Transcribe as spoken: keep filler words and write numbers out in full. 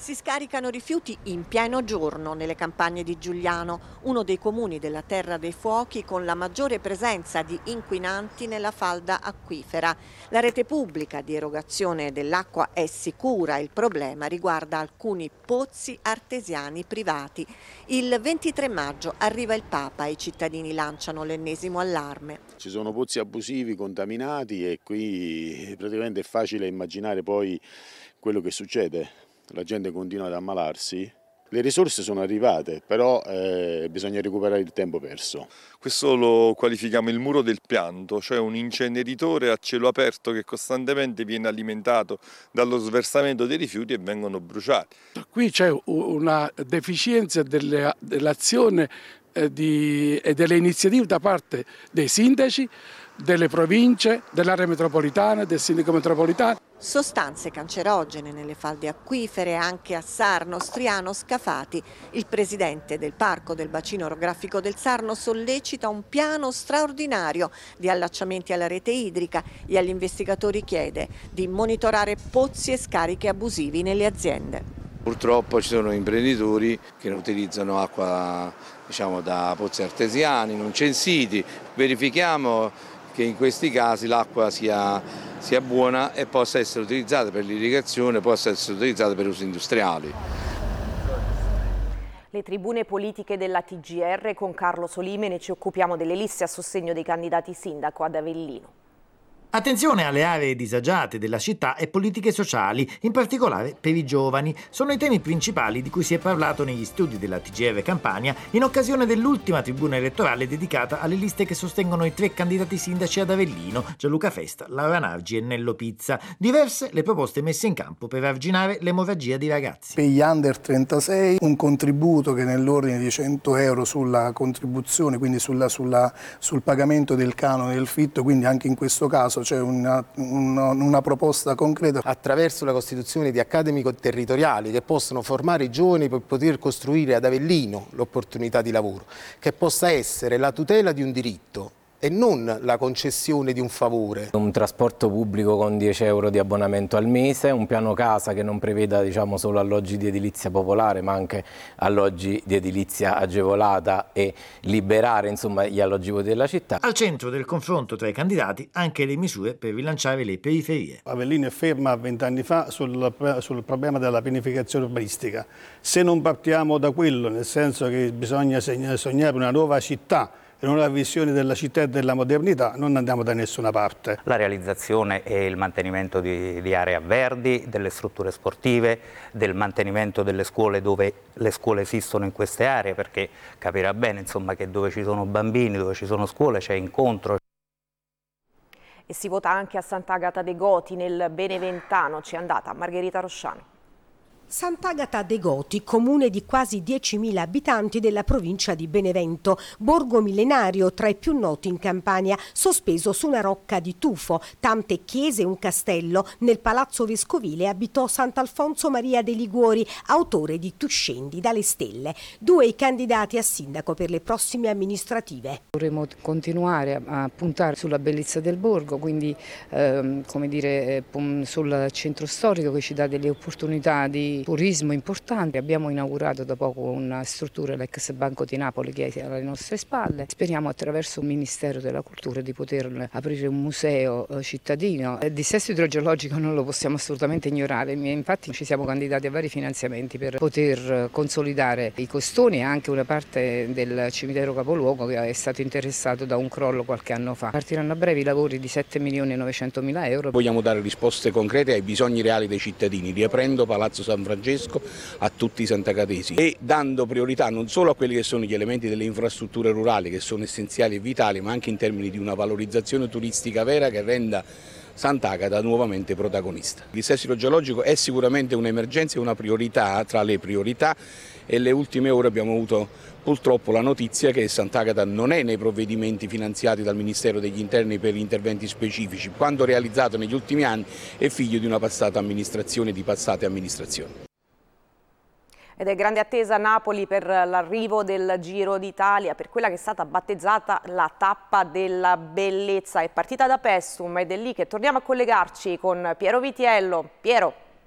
Si scaricano rifiuti in pieno giorno nelle campagne di Giugliano, uno dei comuni della Terra dei Fuochi con la maggiore presenza di inquinanti nella falda acquifera. La rete pubblica di erogazione dell'acqua è sicura, il problema riguarda alcuni pozzi artesiani privati. Il ventitré maggio arriva il Papa e i cittadini lanciano l'ennesimo allarme. Ci sono pozzi abusivi, contaminati e qui praticamente è facile immaginare poi quello che succede. La gente continua ad ammalarsi, le risorse sono arrivate, però eh, bisogna recuperare il tempo perso. Questo lo qualifichiamo il muro del pianto, cioè un inceneritore a cielo aperto che costantemente viene alimentato dallo sversamento dei rifiuti e vengono bruciati. Qui c'è una deficienza delle, dell'azione eh, di, e delle iniziative da parte dei sindaci, delle province, dell'area metropolitana, del sindaco metropolitano. Sostanze cancerogene nelle falde acquifere anche a Sarno, Striano, Scafati. Il presidente del Parco del Bacino Orografico del Sarno sollecita un piano straordinario di allacciamenti alla rete idrica e agli investigatori chiede di monitorare pozzi e scarichi abusivi nelle aziende. Purtroppo ci sono imprenditori che utilizzano acqua, diciamo, da pozzi artesiani non censiti. Verifichiamo che in questi casi l'acqua sia, sia buona e possa essere utilizzata per l'irrigazione, possa essere utilizzata per usi industriali. Le tribune politiche della T G R con Carlo Solimene, ci occupiamo delle liste a sostegno dei candidati sindaco ad Avellino. Attenzione alle aree disagiate della città e politiche sociali, in particolare per i giovani. Sono i temi principali di cui si è parlato negli studi della T G R Campania in occasione dell'ultima tribuna elettorale dedicata alle liste che sostengono i tre candidati sindaci ad Avellino, Gianluca Festa, Laura Nargi e Nello Pizza. Diverse le proposte messe in campo per arginare l'emorragia di ragazzi. Per gli under trentasei un contributo che nell'ordine di cento euro sulla contribuzione, quindi sulla, sulla, sul pagamento del canone del fitto, quindi anche in questo caso c'è una, una, una proposta concreta. Attraverso la costituzione di accademico territoriali che possono formare i giovani per poter costruire ad Avellino l'opportunità di lavoro, che possa essere la tutela di un diritto e non la concessione di un favore. Un trasporto pubblico con dieci euro di abbonamento al mese, un piano casa che non preveda, diciamo, solo alloggi di edilizia popolare ma anche alloggi di edilizia agevolata e liberare, insomma, gli alloggi vuoti della città. Al centro del confronto tra i candidati anche le misure per rilanciare le periferie. Avellino è ferma vent'anni fa sul, sul problema della pianificazione urbanistica. Se non partiamo da quello, nel senso che bisogna sognare una nuova città, in una visione della città e della modernità, non andiamo da nessuna parte. La realizzazione e il mantenimento di, di aree verdi, delle strutture sportive, del mantenimento delle scuole dove le scuole esistono in queste aree, perché capirà bene, insomma, che dove ci sono bambini, dove ci sono scuole c'è incontro. E si vota anche a Sant'Agata dei Goti nel Beneventano, ci è andata Margherita Rosciano. Sant'Agata dei Goti, comune di quasi diecimila abitanti della provincia di Benevento, borgo millenario tra i più noti in Campania, sospeso su una rocca di tufo, tante chiese e un castello. Nel palazzo vescovile abitò Sant'Alfonso Maria dei Liguori, autore di Tu scendi dalle stelle. Due i candidati a sindaco per le prossime amministrative. Vorremmo continuare a puntare sulla bellezza del borgo, quindi ehm, come dire, sul centro storico che ci dà delle opportunità di turismo importante. Abbiamo inaugurato da poco una struttura, l'ex Banco di Napoli, che è alle nostre spalle. Speriamo attraverso il Ministero della Cultura di poter aprire un museo cittadino. Il dissesto idrogeologico non lo possiamo assolutamente ignorare, infatti ci siamo candidati a vari finanziamenti per poter consolidare i costoni e anche una parte del cimitero capoluogo che è stato interessato da un crollo qualche anno fa. Partiranno a breve i lavori di sette milioni e novecento mila euro. Vogliamo dare risposte concrete ai bisogni reali dei cittadini, riaprendo Palazzo San Francesco a tutti i sant'agatesi e dando priorità non solo a quelli che sono gli elementi delle infrastrutture rurali che sono essenziali e vitali, ma anche in termini di una valorizzazione turistica vera che renda Sant'Agata nuovamente protagonista. Il dissesto idrogeologico è sicuramente un'emergenza e una priorità tra le priorità e le ultime ore abbiamo avuto purtroppo la notizia che Sant'Agata non è nei provvedimenti finanziati dal Ministero degli Interni per interventi specifici, quanto realizzato negli ultimi anni è figlio di una passata amministrazione e di passate amministrazioni. Ed è grande attesa a Napoli per l'arrivo del Giro d'Italia, per quella che è stata battezzata la tappa della bellezza. È partita da Pessum ed è lì che torniamo a collegarci con Piero Vitiello. Piero.